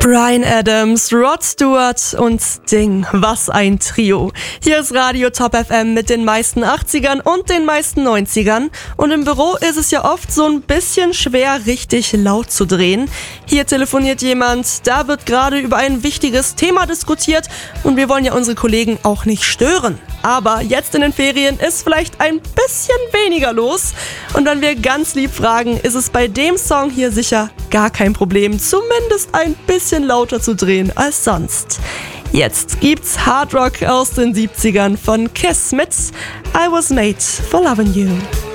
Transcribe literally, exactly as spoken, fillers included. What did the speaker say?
Bryan Adams, Rod Stewart und Sting. Was ein Trio. Hier ist Radio Top F M mit den meisten achtzigern und den meisten neunzigern. Und im Büro ist es ja oft so ein bisschen schwer, richtig laut zu drehen. Hier telefoniert jemand, da wird gerade über ein wichtiges Thema diskutiert und wir wollen ja unsere Kollegen auch nicht stören. Aber jetzt in den Ferien ist vielleicht ein bisschen weniger los. Und wenn wir ganz lieb fragen, ist es bei dem Song hier sicher gar kein Problem, zumindest ein bisschen lauter zu drehen als sonst. Jetzt gibt's Hard Rock aus den siebzigern von Kiss mit I Was Made for Loving You.